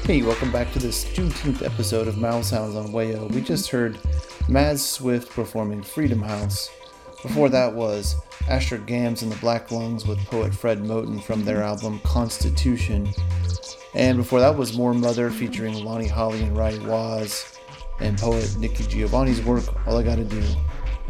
Hey, welcome back to this Juneteenth episode of Mouse Sounds on Wayo. We just heard Maz Swift performing Freedom House. Before that was Asher Gams and the Black Lungs with poet Fred Moten from their album Constitution. And before that was More Mother featuring Lonnie Holly and Rai Waz and poet Nikki Giovanni's work, All I Gotta Do.